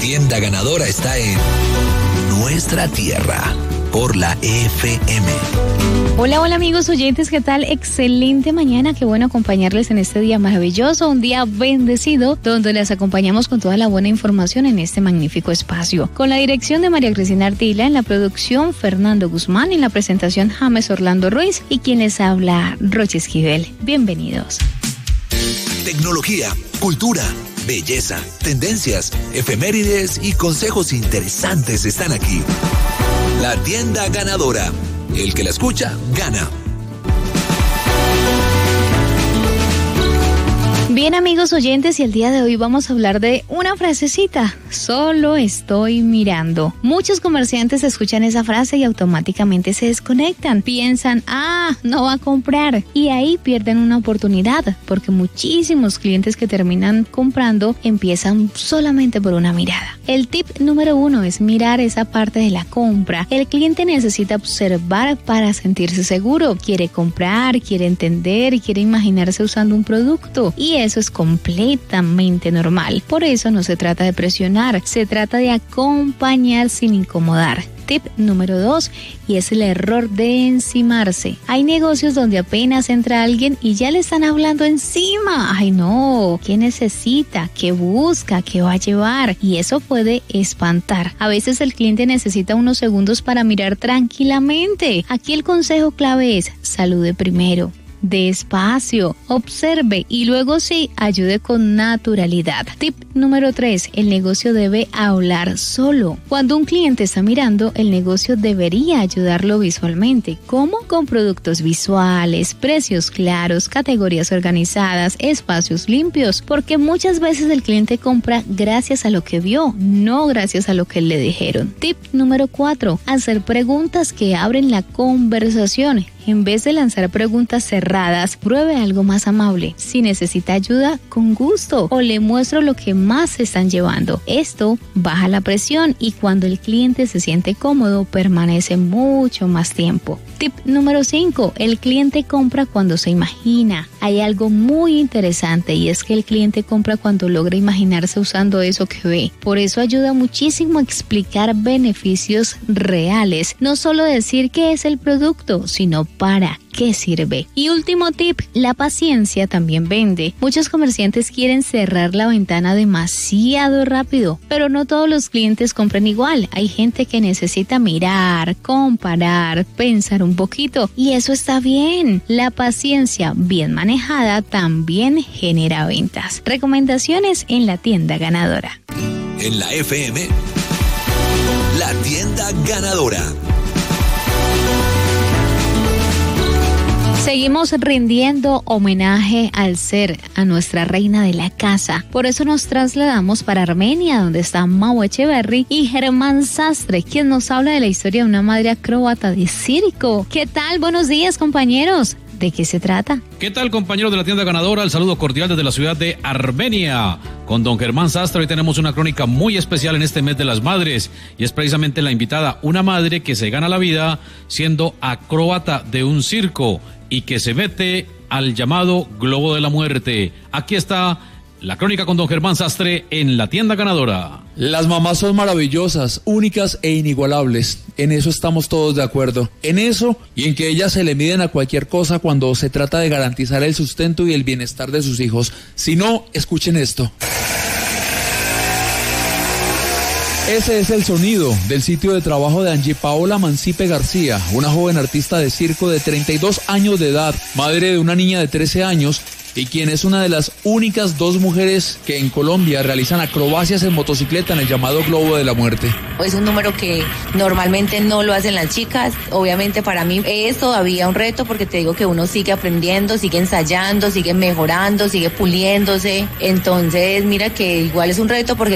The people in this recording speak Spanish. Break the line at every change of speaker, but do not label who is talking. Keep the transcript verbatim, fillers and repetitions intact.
Tienda Ganadora está en nuestra tierra, por la F M.
Hola, hola amigos oyentes, ¿qué tal? Excelente mañana, qué bueno acompañarles en este día maravilloso, un día bendecido, donde les acompañamos con toda la buena información en este magnífico espacio. Con la dirección de María Cristina Ardila, en la producción Fernando Guzmán, en la presentación James Orlando Ruiz y quien les habla, Roche Esquivel. Bienvenidos.
Tecnología, cultura, belleza, tendencias, efemérides y consejos interesantes están aquí. La Tienda Ganadora. El que la escucha, gana.
Bien amigos oyentes, y el día de hoy vamos a hablar de una frasecita, solo estoy mirando. Muchos comerciantes escuchan esa frase y automáticamente se desconectan, piensan, ah, no va a comprar, y ahí pierden una oportunidad, porque muchísimos clientes que terminan comprando empiezan solamente por una mirada. El tip número uno es mirar esa parte de la compra. El cliente necesita observar para sentirse seguro, quiere comprar, quiere entender, quiere imaginarse usando un producto, y eso es completamente normal. Por eso no se trata de presionar, se trata de acompañar sin incomodar. Tip número dos, y es el error de encimarse. Hay negocios donde apenas entra alguien y ya le están hablando encima. Ay no, ¿qué necesita? ¿Qué busca? ¿Qué va a llevar? Y eso puede espantar. A veces el cliente necesita unos segundos para mirar tranquilamente. Aquí el consejo clave es: salude primero, despacio, observe y luego sí, ayude con naturalidad. Tip número tres, el negocio debe hablar solo. Cuando un cliente está mirando, el negocio debería ayudarlo visualmente. ¿Cómo? Con productos visuales, precios claros, categorías organizadas, espacios limpios, porque muchas veces el cliente compra gracias a lo que vio, no gracias a lo que le dijeron. Tip número cuatro, hacer preguntas que abren la conversación. En vez de lanzar preguntas cerradas, pruebe algo más amable. Si necesita ayuda, con gusto, o le muestro lo que más se están llevando. Esto baja la presión y cuando el cliente se siente cómodo, permanece mucho más tiempo. Tip número cinco, el cliente compra cuando se imagina. Hay algo muy interesante y es que el cliente compra cuando logra imaginarse usando eso que ve. Por eso ayuda muchísimo a explicar beneficios reales. No solo decir qué es el producto, sino para qué sirve. Y último tip, la paciencia también vende. Muchos comerciantes quieren cerrar la ventana demasiado rápido, pero no todos los clientes compran igual. Hay gente que necesita mirar, comparar, pensar un poquito, y eso está bien. La paciencia bien manejada también genera ventas. Recomendaciones en la Tienda Ganadora.
En la F M, la Tienda Ganadora.
Seguimos rindiendo homenaje al ser, a nuestra reina de la casa. Por eso nos trasladamos para Armenia, donde está Mau Echeverry y Germán Sastre, quien nos habla de la historia de una madre acróbata de circo. ¿Qué tal? Buenos días, compañeros. ¿De qué se trata?
¿Qué tal, compañeros de la Tienda Ganadora? El saludo cordial desde la ciudad de Armenia. Con don Germán Sastre hoy tenemos una crónica muy especial en este mes de las madres, y es precisamente la invitada, una madre que se gana la vida siendo acróbata de un circo y que se mete al llamado Globo de la Muerte. Aquí está la crónica con don Germán Sastre en la Tienda Ganadora.
Las mamás son maravillosas, únicas e inigualables. En eso estamos todos de acuerdo. En eso y en que ellas se le miden a cualquier cosa cuando se trata de garantizar el sustento y el bienestar de sus hijos. Si no, escuchen esto. Ese es el sonido del sitio de trabajo de Angie Paola Mancipe García, una joven artista de circo de treinta y dos años de edad, madre de una niña de trece años, y quien es una de las únicas dos mujeres que en Colombia realizan acrobacias en motocicleta en el llamado Globo de la Muerte.
Es un número que normalmente no lo hacen las chicas. Obviamente para mí es todavía un reto, porque te digo que uno sigue aprendiendo, sigue ensayando, sigue mejorando, sigue puliéndose. Entonces mira que igual es un reto porque